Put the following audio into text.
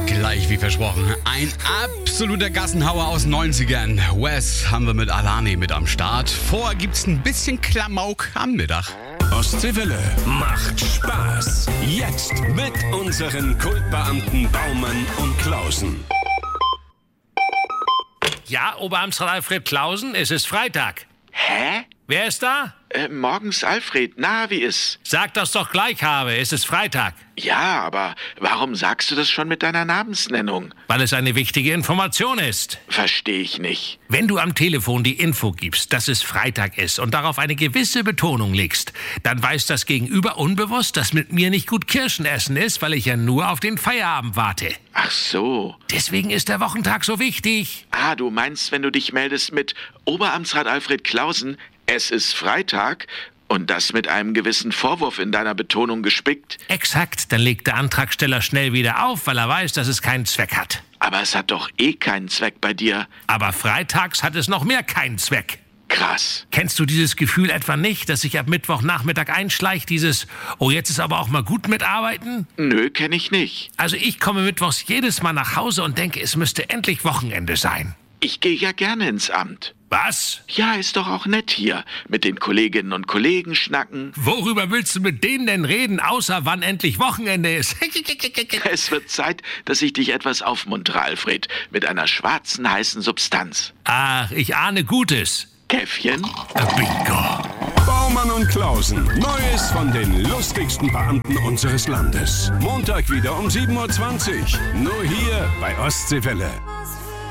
Gleich wie versprochen, ein absoluter Gassenhauer aus 90ern. Wes haben wir mit Alani mit am Start. Vorher gibt's ein bisschen Klamauk am Mittag. Ostseewelle macht Spaß. Jetzt mit unseren Kultbeamten Baumann und Klausen. Ja, Oberamtsrat Alfred Klausen, es ist Freitag. Hä? Wer ist da? Morgens Alfred, na, wie ist? Sag das doch gleich, Habe, es ist Freitag. Ja, aber warum sagst du das schon mit deiner Namensnennung? Weil es eine wichtige Information ist. Verstehe ich nicht. Wenn du am Telefon die Info gibst, dass es Freitag ist und darauf eine gewisse Betonung legst, dann weiß das Gegenüber unbewusst, dass mit mir nicht gut Kirschen essen ist, weil ich ja nur auf den Feierabend warte. Ach so. Deswegen ist der Wochentag so wichtig. Ah, du meinst, wenn du dich meldest mit Oberamtsrat Alfred Klausen, es ist Freitag und das mit einem gewissen Vorwurf in deiner Betonung gespickt? Exakt, dann legt der Antragsteller schnell wieder auf, weil er weiß, dass es keinen Zweck hat. Aber es hat doch eh keinen Zweck bei dir. Aber freitags hat es noch mehr keinen Zweck. Krass. Kennst du dieses Gefühl etwa nicht, dass sich ab Mittwochnachmittag einschleicht, dieses "Oh, jetzt ist aber auch mal gut mitarbeiten"? Nö, kenne ich nicht. Also ich komme mittwochs jedes Mal nach Hause und denke, es müsste endlich Wochenende sein. Ich gehe ja gerne ins Amt. Was? Ja, ist doch auch nett hier. Mit den Kolleginnen und Kollegen schnacken. Worüber willst du mit denen denn reden, außer wann endlich Wochenende ist? Es wird Zeit, dass ich dich etwas aufmuntere, Alfred. Mit einer schwarzen, heißen Substanz. Ach, ich ahne Gutes. Käffchen? Bingo. Baumann und Klausen. Neues von den lustigsten Beamten unseres Landes. Montag wieder um 7:20 Uhr. Nur hier bei Ostseewelle.